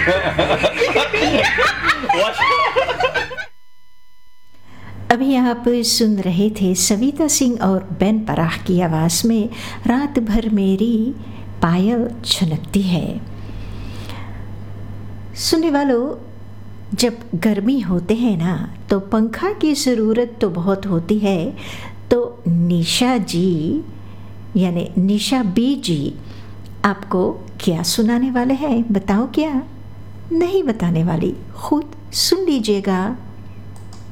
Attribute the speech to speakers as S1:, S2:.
S1: अभी आप सुन रहे थे सविता सिंह और बेन पराह की आवाज़ में रात भर मेरी पायल छनकती है। सुनने वालों, जब गर्मी होते हैं ना तो पंखा की ज़रूरत तो बहुत होती है। तो निशा जी यानी निशा बी जी आपको क्या सुनाने वाले हैं? बताओ क्या? नहीं बताने वाली, खुद सुन लीजिएगा।